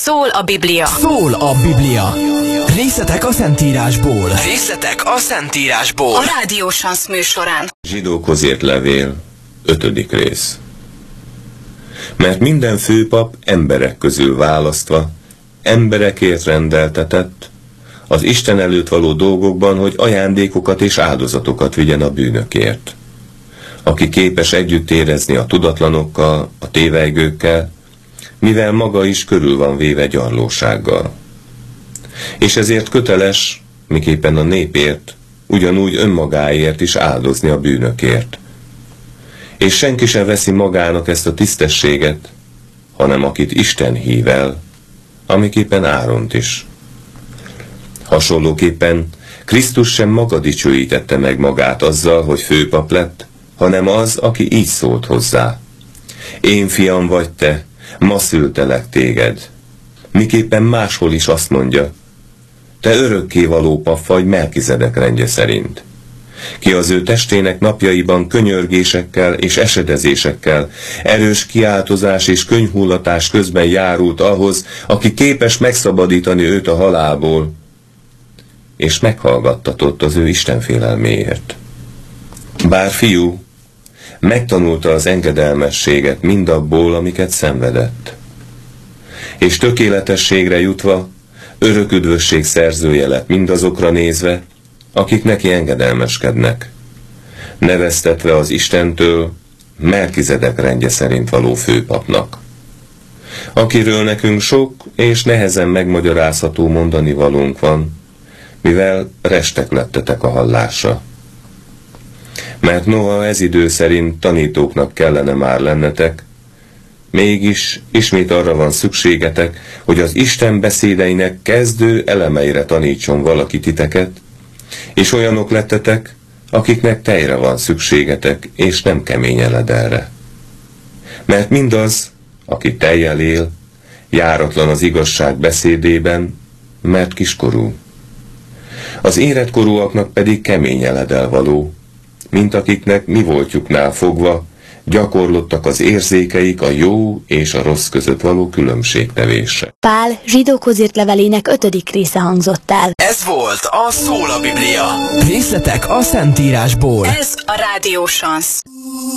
Szól a Biblia. Szól a Biblia. Részletek a Szentírásból. Részletek a Szentírásból. A Rádió Sansz műsorán. Zsidókhoz írt levél, 5. rész. Mert minden főpap emberek közül választva, emberekért rendeltetett, az Isten előtt való dolgokban, hogy ajándékokat és áldozatokat vigyen a bűnökért. Aki képes együtt érezni a tudatlanokkal, a tévejgőkkel, mivel maga is körül van véve gyarlósággal. És ezért köteles, miképpen a népért, ugyanúgy önmagáért is áldozni a bűnökért. És senki sem veszi magának ezt a tisztességet, hanem akit Isten hív el, amiképpen Áront is. Hasonlóképpen Krisztus sem maga dicsőítette meg magát azzal, hogy főpap lett, hanem az, aki így szólt hozzá. Én fiam vagy te, ma szültelek téged. Miképpen máshol is azt mondja, te örökkévaló pap vagy Melkizedek rendje szerint. Ki az ő testének napjaiban könyörgésekkel és esedezésekkel, erős kiáltozás és könyhullatás közben járult ahhoz, aki képes megszabadítani őt a halálból, és meghallgattatott az ő istenfélelméért. Bár fiú, megtanulta az engedelmességet mindabból, amiket szenvedett. És tökéletességre jutva, örök üdvösség szerzője lett mindazokra nézve, akik neki engedelmeskednek, neveztetve az Istentől Melkizedek rendje szerint való főpapnak, akiről nekünk sok és nehezen megmagyarázható mondani valónk van, mivel restek lettetek a hallásra. Mert noha ez idő szerint tanítóknak kellene már lennetek, mégis ismét arra van szükségetek, hogy az Isten beszédeinek kezdő elemeire tanítson valaki titeket, és olyanok lettetek, akiknek tejre van szükségetek, és nem kemény eledelre. Mert mindaz, aki tejjel él, járatlan az igazság beszédében, mert kiskorú. Az éretkorúaknak pedig kemény eledel való, mint akiknek mi voltjuknál fogva gyakorlottak az érzékeik a jó és a rossz között való különbségtevésre. Pál zsidókhoz írt levelének 5. része hangzott el. Ez volt a Szól a Biblia. Részletek a Szentírásból. Ez a Rádió Sansz.